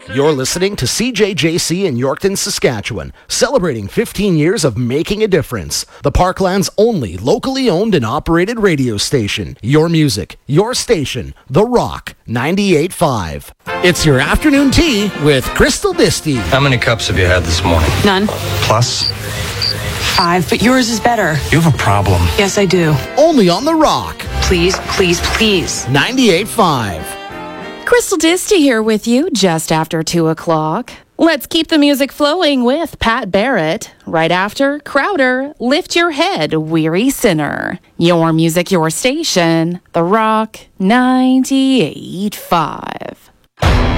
You're listening to CJJC in Yorkton, Saskatchewan, celebrating 15 years of making a difference. The Parkland's only locally owned and operated radio station. Your music, your station, The Rock 98.5. It's your afternoon tea with Crystal Disty. How many cups have you had this morning? None. Plus? 5, but yours is better. You have a problem. Yes, I do. Only on The Rock Please, please, please. 98.5. Crystal Disty here with you just after 2 o'clock. Let's keep the music flowing with Pat Barrett. Right after Crowder, Lift Your Head, Weary Sinner. Your music, your station, The Rock 98.5.